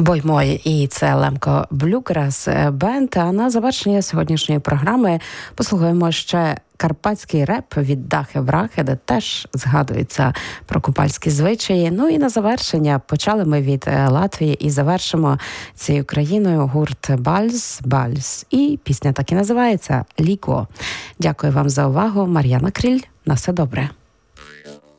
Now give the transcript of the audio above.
Бой мой, і це Лемко Блюграс Бенд. А на завершення сьогоднішньої програми послухаємо ще карпатський реп від Дахи Врахи, де теж згадується про купальські звичаї. Ну і на завершення почали ми від Латвії і завершимо цією країною гурт Бальс. І пісня так і називається «Ліко». Дякую вам за увагу. Мар'яна Кріль. На все добре.